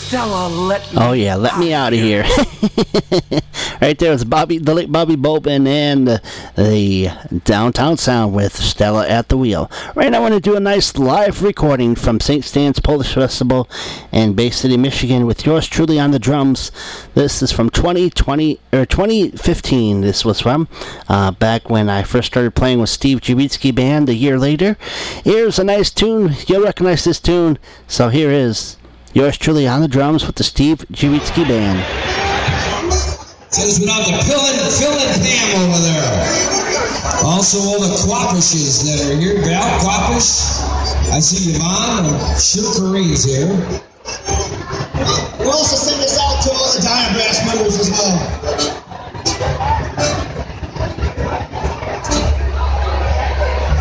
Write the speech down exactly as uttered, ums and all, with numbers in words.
Stella, let me Oh, yeah, let me out of here. Right there was Bobby, the late Bobby Bobin and the, the Downtown Sound with Stella at the wheel. Right now I want to do a nice live recording from Saint Stan's Polish Festival in Bay City, Michigan with yours truly on the drums. This is from twenty twenty, or twenty fifteen this was from, uh, back when I first started playing with Steve Jawitsky Band a year later. Here's a nice tune. You'll recognize this tune. So here is yours truly on the drums with the Steve Jawitsky Band. Says we have the Phil and, Phil and Pam over there. Also all the Quapishes that are here. Val Quapish. I see Yvonne and Sure Corrines here.